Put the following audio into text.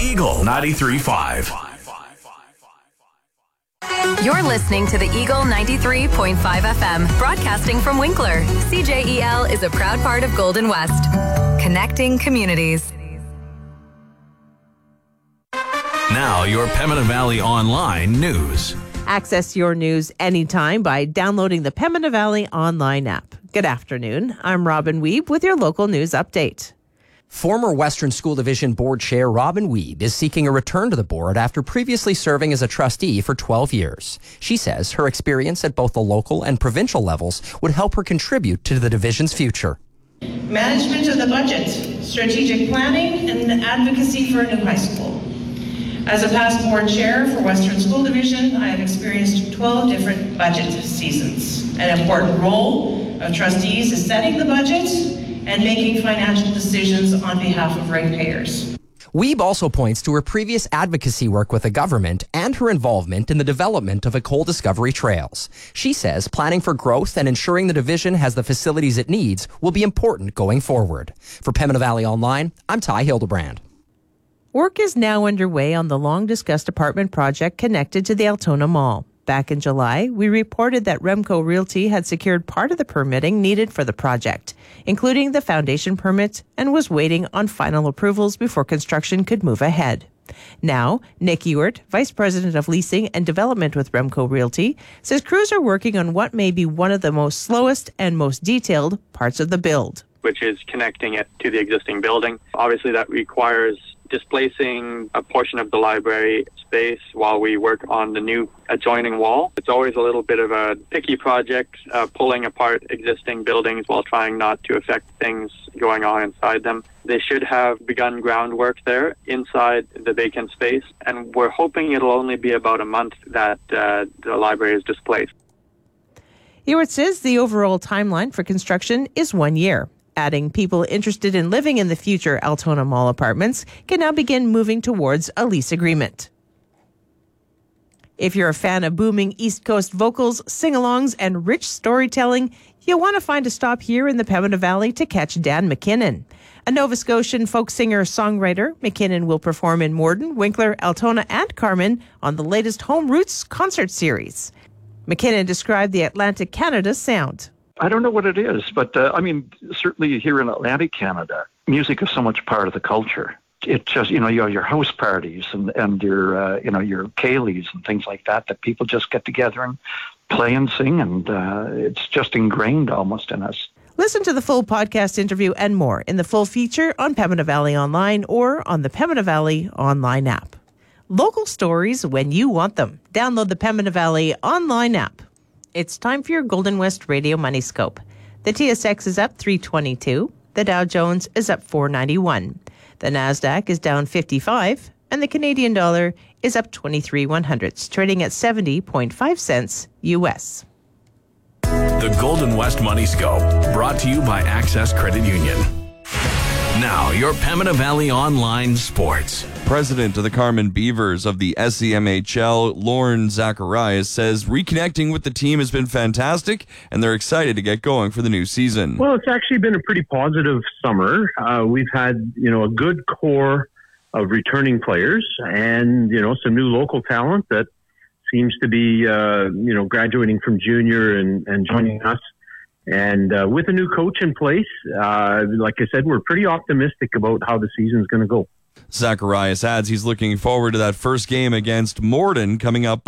Eagle 93.5. You're listening to the Eagle 93.5 FM, broadcasting from Winkler. CJEL is a proud part of Golden West, connecting communities. Now, your Pembina Valley Online news. Access your news anytime by downloading the Pembina Valley Online app. Good afternoon. I'm Robin Wiebe with your local news update. Former Western School Division Board Chair Robin Wiebe is seeking a return to the board after previously serving as a trustee for 12 years. She says her experience at both the local and provincial levels would help her contribute to the division's future. Management of the budget, strategic planning, and advocacy for a new high school. As a past board chair for Western School Division, I have experienced 12 different budget seasons. An important role of trustees is setting the budget and making financial decisions on behalf of ratepayers. Wiebe also points to her previous advocacy work with the government and her involvement in the development of Coal Discovery Trails. She says planning for growth and ensuring the division has the facilities it needs will be important going forward. For Pembina Valley Online, I'm Ty Hildebrand. Work is now underway on the long-discussed apartment project connected to the Altona Mall. Back in July, we reported that Remco Realty had secured part of the permitting needed for the project, including the foundation permit, and was waiting on final approvals before construction could move ahead. Now, Nick Ewert, Vice President of Leasing and Development with Remco Realty, says crews are working on what may be one of the most slowest and most detailed parts of the build, which is connecting it to the existing building. Obviously, that requires displacing a portion of the library space while we work on the new adjoining wall. It's always a little bit of a picky project, pulling apart existing buildings while trying not to affect things going on inside them. They should have begun groundwork there inside the vacant space, and we're hoping it'll only be about a month that the library is displaced. Ewert says the overall timeline for construction is 1 year. Adding people interested in living in the future Altona Mall apartments can now begin moving towards a lease agreement. If you're a fan of booming East Coast vocals, sing-alongs, and rich storytelling, you'll want to find a stop here in the Pembina Valley to catch Dan McKinnon. A Nova Scotian folk singer-songwriter, McKinnon will perform in Morden, Winkler, Altona, and Carman on the latest Home Roots concert series. McKinnon described the Atlantic Canada sound. I don't know what it is, but certainly here in Atlantic Canada, music is so much part of the culture. It just, you have your house parties and your, your Kayleys and things like that people just get together and play and sing, and it's just ingrained almost in us. Listen to the full podcast interview and more in the full feature on Pembina Valley Online or on the Pembina Valley Online app. Local stories when you want them. Download the Pembina Valley Online app. It's time for your Golden West Radio Money Scope. The TSX is up 322. The Dow Jones is up 491. The Nasdaq is down 55. And the Canadian dollar is up 23/100, trading at 70.5 cents U.S. The Golden West Money Scope, brought to you by Access Credit Union. Now, your Pembina Valley Online Sports. President of the Carman Beavers of the SCMHL, Lauren Zacharias, says reconnecting with the team has been fantastic, and they're excited to get going for the new season. Well, it's actually been a pretty positive summer. We've had, a good core of returning players and, some new local talent that seems to be, graduating from junior and joining us. And with a new coach in place, like I said, we're pretty optimistic about how the season's going to go. Zacharias adds he's looking forward to that first game against Morden coming up